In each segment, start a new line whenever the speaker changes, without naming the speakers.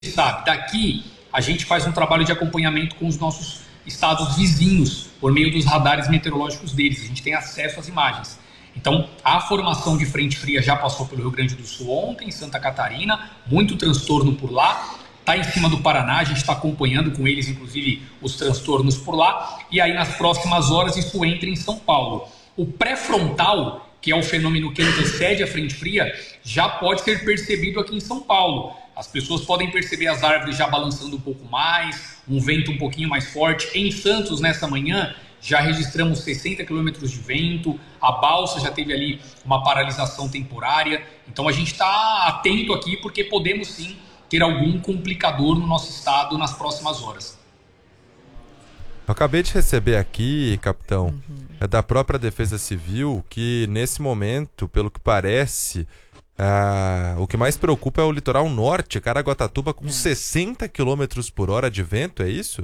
sabe, daqui a gente faz um trabalho de acompanhamento com os nossos estados vizinhos, por meio dos radares meteorológicos deles. A gente tem acesso às imagens. Então, a formação de frente fria já passou pelo Rio Grande do Sul ontem, em Santa Catarina, muito transtorno por lá. Está em cima do Paraná, a gente está acompanhando com eles, inclusive, os transtornos por lá. E aí, nas próximas horas, isso entra em São Paulo. O pré-frontal, que é o fenômeno que antecede a frente fria, já pode ser percebido aqui em São Paulo. As pessoas podem perceber as árvores já balançando um pouco mais, um vento um pouquinho mais forte. Em Santos, nessa manhã, já registramos 60 quilômetros de vento, a balsa já teve ali uma paralisação temporária. Então a gente está atento aqui porque podemos sim ter algum complicador no nosso estado nas próximas horas.
Eu acabei de receber aqui, capitão, da própria Defesa Civil, que nesse momento, pelo que parece, o que mais preocupa é o litoral norte, Caraguatatuba, com 60 km por hora de vento, é isso?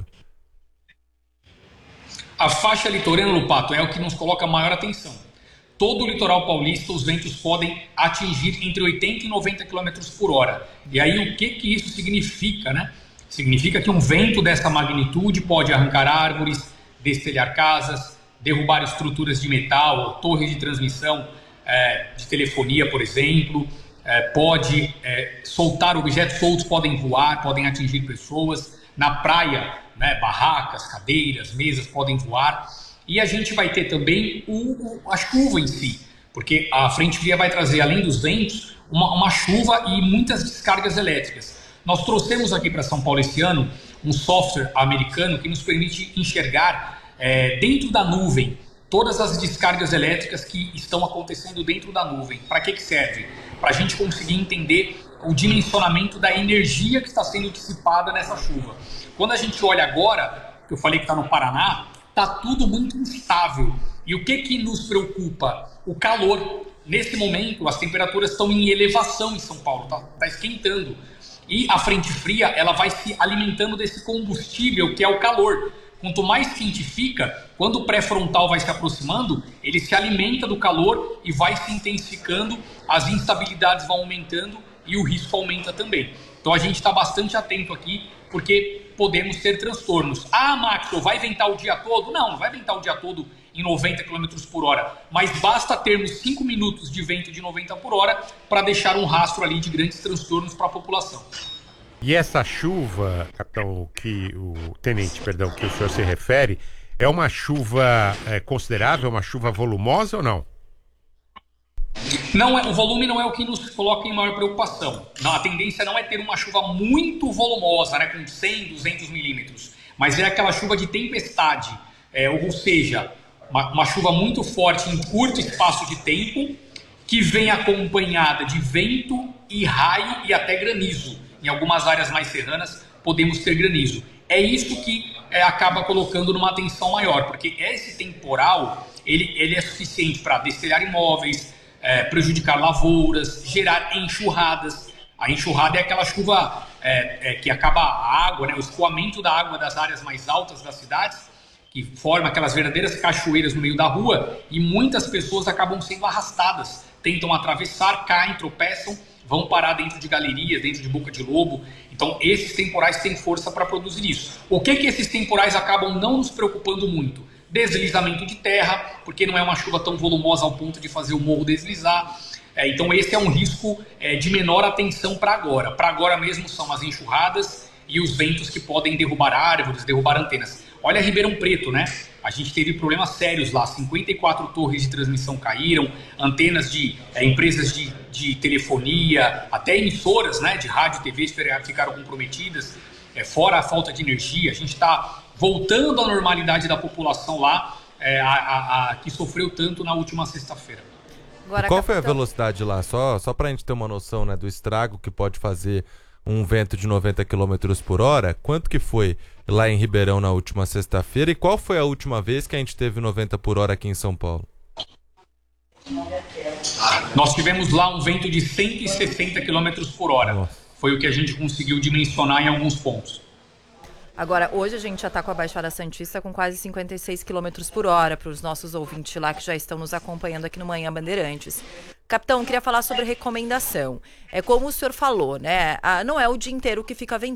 A faixa litorânea, Lupato, é o que nos coloca maior atenção. Todo o litoral paulista, os ventos podem atingir entre 80 e 90 km por hora. E aí, o que isso significa, né? Significa que um vento dessa magnitude pode arrancar árvores, destelhar casas, derrubar estruturas de metal, torres de transmissão de telefonia, por exemplo, pode soltar objetos soltos, podem voar, podem atingir pessoas. Na praia, né, barracas, cadeiras, mesas podem voar. E a gente vai ter também a chuva em si, porque a frente fria vai trazer, além dos ventos, uma chuva e muitas descargas elétricas. Nós trouxemos aqui para São Paulo esse ano um software americano que nos permite enxergar dentro da nuvem todas as descargas elétricas que estão acontecendo dentro da nuvem. Para que serve? Para a gente conseguir entender o dimensionamento da energia que está sendo dissipada nessa chuva. Quando a gente olha agora, que eu falei que está no Paraná, está tudo muito instável. E o que nos preocupa? O calor. Nesse momento, as temperaturas estão em elevação em São Paulo, está esquentando. E a frente fria, ela vai se alimentando desse combustível que é o calor. Quanto mais quente fica, quando o pré-frontal vai se aproximando, ele se alimenta do calor e vai se intensificando, as instabilidades vão aumentando e o risco aumenta também. Então a gente está bastante atento aqui, porque podemos ter transtornos. Ah, Maxwell, vai ventar o dia todo? Não vai ventar o dia todo em 90 km por hora, mas basta termos 5 minutos de vento de 90 por hora para deixar um rastro ali de grandes transtornos para a população.
E essa chuva, capitão, que o senhor se refere, é uma chuva considerável, uma chuva volumosa ou não?
Não, o volume não é o que nos coloca em maior preocupação. Não, a tendência não é ter uma chuva muito volumosa, né, com 100, 200 milímetros, mas é aquela chuva de tempestade, ou seja, uma chuva muito forte em curto espaço de tempo, que vem acompanhada de vento e raio e até granizo. Em algumas áreas mais serranas podemos ter granizo. É isso que acaba colocando numa atenção maior, porque esse temporal ele é suficiente para destelhar imóveis, prejudicar lavouras, gerar enxurradas. A enxurrada é aquela chuva que acaba a água, né, o escoamento da água das áreas mais altas das cidades, que forma aquelas verdadeiras cachoeiras no meio da rua, e muitas pessoas acabam sendo arrastadas, tentam atravessar, caem, tropeçam, vão parar dentro de galerias, dentro de boca de lobo. Então esses temporais têm força para produzir isso. O que esses temporais acabam não nos preocupando muito? Deslizamento de terra, porque não é uma chuva tão volumosa ao ponto de fazer o morro deslizar. Então esse é um risco de menor atenção para agora. Para agora mesmo são as enxurradas e os ventos que podem derrubar árvores, derrubar antenas. Olha Ribeirão Preto, né? A gente teve problemas sérios lá, 54 torres de transmissão caíram, antenas de empresas de telefonia, até emissoras, né, de rádio e TV ficaram comprometidas, fora a falta de energia. A gente está voltando à normalidade da população lá, que sofreu tanto na última sexta-feira.
Qual foi a velocidade lá? Só para a gente ter uma noção, né, do estrago que pode fazer um vento de 90 km por hora. Quanto que foi lá em Ribeirão na última sexta-feira? E qual foi a última vez que a gente teve 90 por hora aqui em São Paulo?
Nós tivemos lá um vento de 160 km por hora. Nossa. Foi o que a gente conseguiu dimensionar em alguns pontos.
Agora, hoje a gente já está com a Baixada Santista com quase 56 km por hora, para os nossos ouvintes lá que já estão nos acompanhando aqui no Manhã Bandeirantes. Capitão, queria falar sobre recomendação. É como o senhor falou, né? Não é o dia inteiro que fica